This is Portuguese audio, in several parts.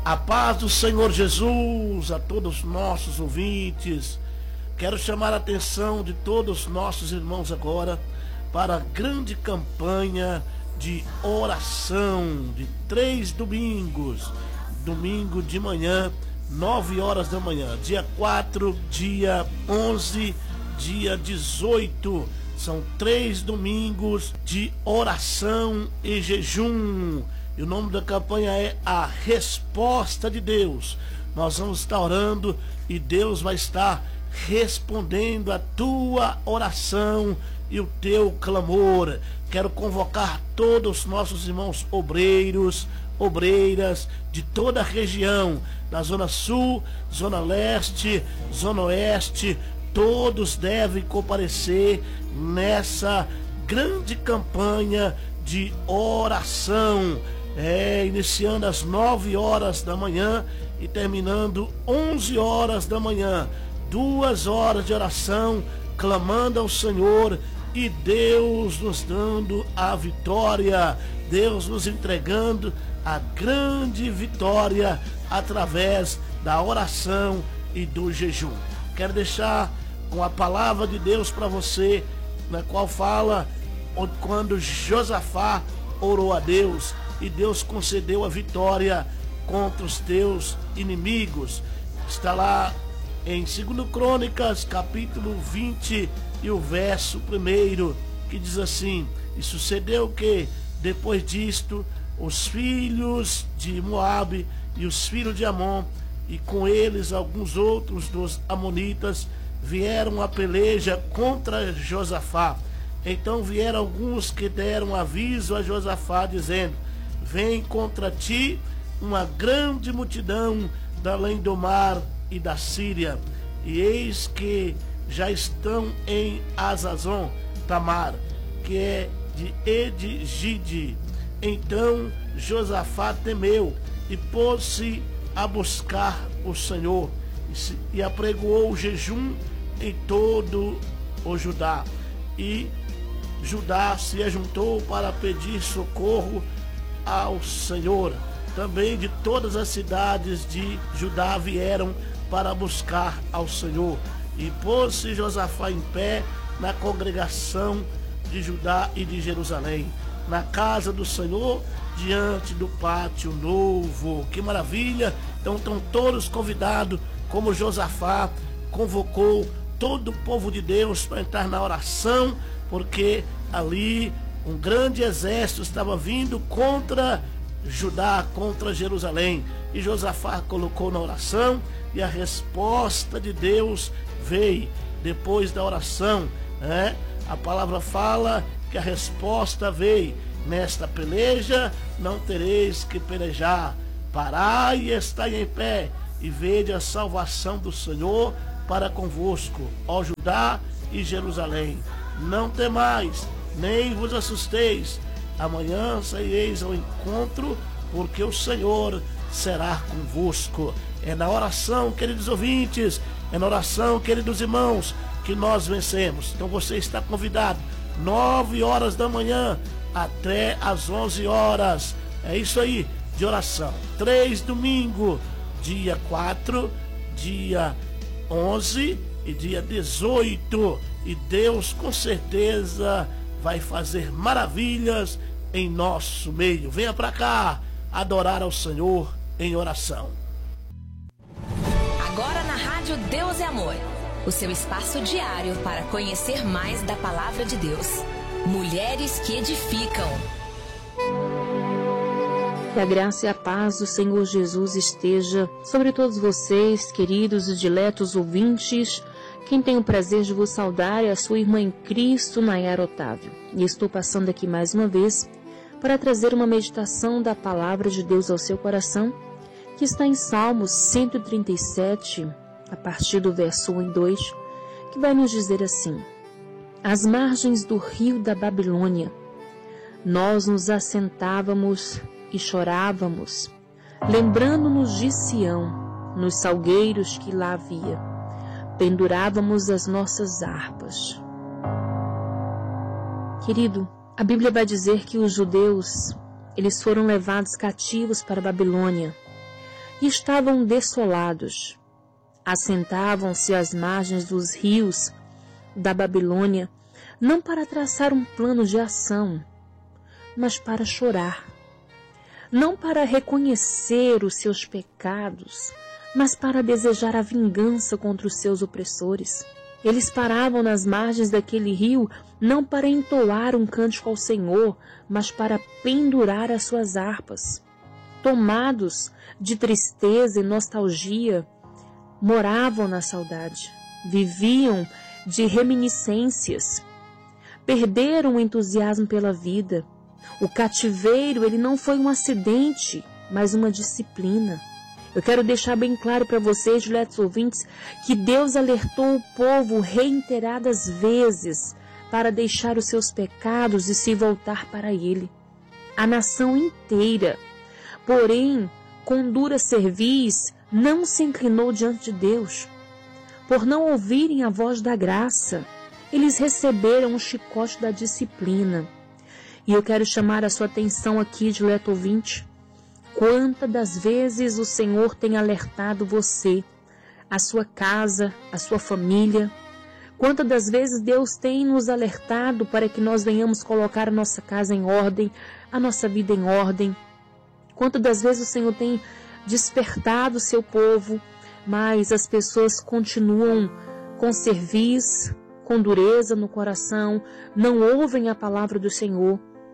A paz do Senhor Jesus a todos os nossos ouvintes. Quero chamar a atenção de todos os nossos irmãos agora para a grande campanha de oração de 3 domingos. Domingo de manhã, 9 horas da manhã, dia 4, dia 11, dia 18. São 3 domingos de oração e jejum. E o nome da campanha é A Resposta de Deus. Nós vamos estar orando e Deus vai estar respondendo a tua oração e o teu clamor. Quero convocar todos os nossos irmãos obreiros, obreiras de toda a região, da Zona Sul, Zona Leste, Zona Oeste. Todos devem comparecer nessa grande campanha de oração. Iniciando às 9 horas da manhã e terminando 11 horas da manhã. 2 horas de oração, clamando ao Senhor e Deus nos dando a vitória. Deus nos entregando a grande vitória através da oração e do jejum. Quero deixar com a palavra de Deus para você, na qual fala quando Josafá orou a Deus e Deus concedeu a vitória contra os teus inimigos. Está lá em 2 Crônicas, capítulo 20 e o verso 1, que diz assim: E sucedeu que, depois disto, os filhos de Moabe e os filhos de Amon, e com eles alguns outros dos amonitas, vieram a peleja contra Josafá. Então vieram alguns que deram aviso a Josafá, dizendo: Vem contra ti uma grande multidão da além do mar e da Síria, e eis que já estão em Azazon Tamar, que é de Edgide. Então Josafá temeu e pôs-se a buscar o Senhor, e apregoou o jejum em todo o Judá. E Judá se ajuntou para pedir socorro ao Senhor. Também de todas as cidades de Judá vieram para buscar ao Senhor. E pôs-se Josafá em pé na congregação de Judá e de Jerusalém, na casa do Senhor, diante do pátio novo. Que maravilha! Então estão todos convidados, como Josafá convocou todo o povo de Deus para entrar na oração, porque ali um grande exército estava vindo contra Judá, contra Jerusalém. E Josafá colocou na oração e a resposta de Deus veio depois da oração. A palavra fala que a resposta veio: nesta peleja não tereis que pelejar. Parai e estai em pé e vede a salvação do Senhor para convosco, ó Judá e Jerusalém. Não temais, nem vos assusteis. Amanhã saireis ao encontro, porque o Senhor será convosco. É na oração, queridos ouvintes, é na oração, queridos irmãos, que nós vencemos. Então você está convidado, 9 horas da manhã até às 11 horas. É isso aí, de oração. 3 domingos, dia 4, dia 11 e dia 18. E Deus com certeza vai fazer maravilhas em nosso meio. Venha para cá adorar ao Senhor em oração. Agora na Rádio Deus é Amor, o seu espaço diário para conhecer mais da Palavra de Deus. Mulheres que edificam. Que a graça e a paz do Senhor Jesus esteja sobre todos vocês, queridos e diletos ouvintes. Quem tem o prazer de vos saudar é a sua irmã em Cristo, Nayara Otávio. E estou passando aqui mais uma vez para trazer uma meditação da Palavra de Deus ao seu coração, que está em Salmos 137, a partir do verso 1 e 2, que vai nos dizer assim: Às margens do rio da Babilônia, nós nos assentávamos e chorávamos, lembrando-nos de Sião, nos salgueiros que lá havia, pendurávamos as nossas harpas. Querido, a Bíblia vai dizer que os judeus, eles foram levados cativos para a Babilônia. e estavam desolados. Assentavam-se às margens dos rios da Babilônia, não para traçar um plano de ação, mas para chorar. Não para reconhecer os seus pecados, mas para desejar a vingança contra os seus opressores. Eles paravam nas margens daquele rio não para entoar um cântico ao Senhor, mas para pendurar as suas harpas. Tomados de tristeza e nostalgia, moravam na saudade, viviam de reminiscências, perderam o entusiasmo pela vida. O cativeiro, ele não foi um acidente, mas uma disciplina. Eu quero deixar bem claro para vocês, diletos ouvintes, que Deus alertou o povo reiteradas vezes para deixar os seus pecados e se voltar para Ele. A nação inteira, porém, com dura cerviz, não se inclinou diante de Deus. Por não ouvirem a voz da graça, eles receberam o chicote da disciplina. E eu quero chamar a sua atenção aqui, dileto ouvinte. Quantas das vezes o Senhor tem alertado você, a sua casa, a sua família? Quantas das vezes Deus tem nos alertado para que nós venhamos colocar a nossa casa em ordem, a nossa vida em ordem? Quantas das vezes o Senhor tem despertado o seu povo, mas as pessoas continuam com cerviz, com dureza no coração, não ouvem a palavra do Senhor?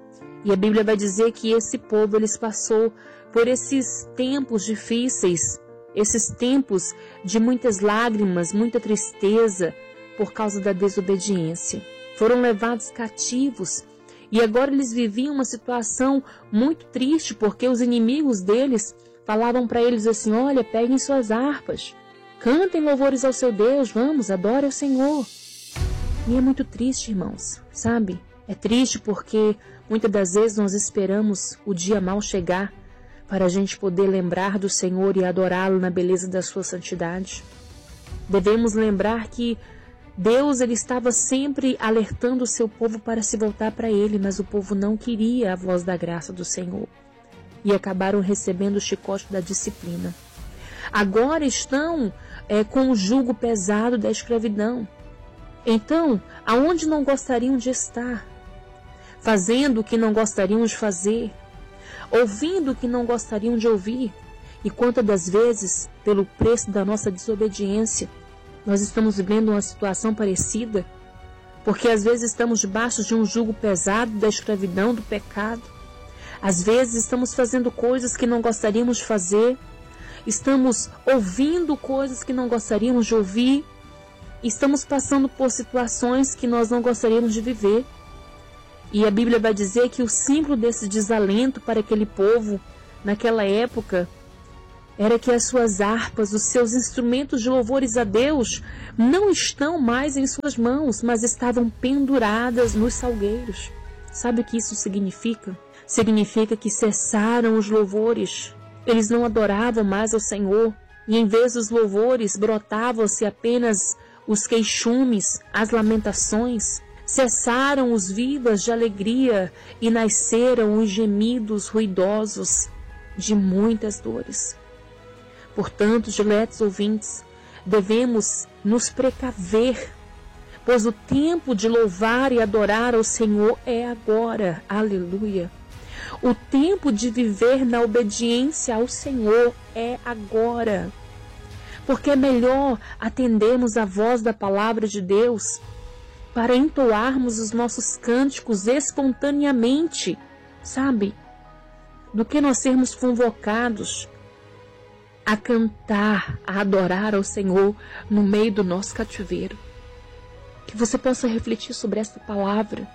E a Bíblia vai dizer que esse povo, eles passou por esses tempos difíceis, esses tempos de muitas lágrimas, muita tristeza, por causa da desobediência. Foram levados cativos e agora eles viviam uma situação muito triste, porque os inimigos deles falavam para eles assim: olha, peguem suas harpas, cantem louvores ao seu Deus, vamos, adore ao Senhor. E é muito triste, irmãos, sabe? É triste porque muitas das vezes nós esperamos o dia mal chegar para a gente poder lembrar do Senhor e adorá-lo na beleza da sua santidade. Devemos lembrar que Deus, ele estava sempre alertando o seu povo para se voltar para ele, mas o povo não queria a voz da graça do Senhor e acabaram recebendo o chicote da disciplina. Agora estão com o jugo pesado da escravidão. Então, aonde não gostariam de estar? Fazendo o que não gostariam de fazer, ouvindo o que não gostariam de ouvir. E quantas das vezes, pelo preço da nossa desobediência, nós estamos vivendo uma situação parecida, porque às vezes estamos debaixo de um jugo pesado da escravidão, do pecado. Às vezes estamos fazendo coisas que não gostaríamos de fazer, estamos ouvindo coisas que não gostaríamos de ouvir, estamos passando por situações que nós não gostaríamos de viver. E a Bíblia vai dizer que o símbolo desse desalento para aquele povo, naquela época, era que as suas harpas, os seus instrumentos de louvores a Deus, não estão mais em suas mãos, mas estavam penduradas nos salgueiros. Sabe o que isso significa? Significa que cessaram os louvores. Eles não adoravam mais ao Senhor. E em vez dos louvores, brotavam-se apenas os queixumes, as lamentações. Cessaram os vivas de alegria e nasceram os gemidos ruidosos de muitas dores. Portanto, diletos ouvintes, devemos nos precaver, pois o tempo de louvar e adorar ao Senhor é agora. Aleluia! O tempo de viver na obediência ao Senhor é agora. Porque é melhor atendermos a voz da palavra de Deus para entoarmos os nossos cânticos espontaneamente, sabe? Do que nós sermos convocados a cantar, a adorar ao Senhor no meio do nosso cativeiro. Que você possa refletir sobre esta palavra.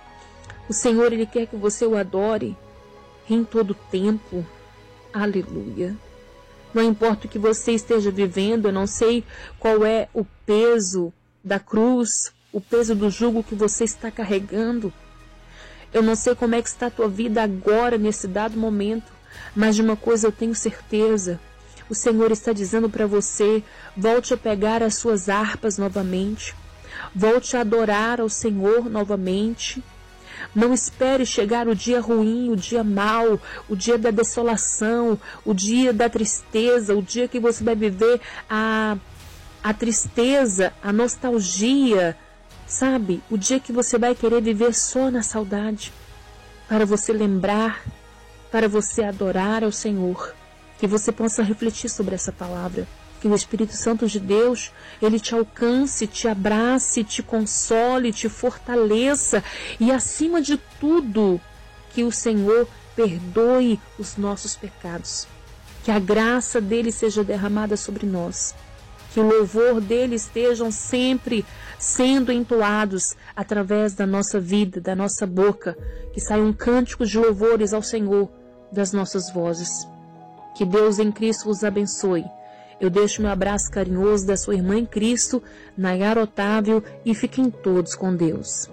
O Senhor, Ele quer que você o adore em todo tempo. Aleluia. Não importa o que você esteja vivendo, eu não sei qual é o peso da cruz, o peso do jugo que você está carregando. Eu não sei como é que está a tua vida agora, nesse dado momento, mas de uma coisa eu tenho certeza. O Senhor está dizendo para você: volte a pegar as suas harpas novamente, volte a adorar ao Senhor novamente, Não espere chegar o dia ruim, o dia mau, o dia da desolação, o dia da tristeza, o dia que você vai viver a tristeza, a nostalgia, sabe? O dia que você vai querer viver só na saudade, para você lembrar, para você adorar ao Senhor. Que você possa refletir sobre essa palavra. Que o Espírito Santo de Deus, Ele te alcance, te abrace, te console, te fortaleça e, acima de tudo, que o Senhor perdoe os nossos pecados. Que a graça dEle seja derramada sobre nós. Que o louvor dEle estejam sempre sendo entoados através da nossa vida, da nossa boca. Que saiam cânticos de louvores ao Senhor das nossas vozes. Que Deus em Cristo os abençoe. Eu deixo meu abraço carinhoso da sua irmã em Cristo, Nayara Otávio, e fiquem todos com Deus.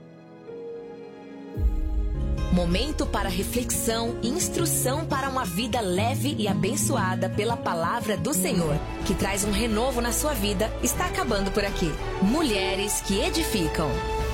Momento para reflexão e instrução para uma vida leve e abençoada pela palavra do Senhor, que traz um renovo na sua vida, está acabando por aqui. Mulheres que edificam.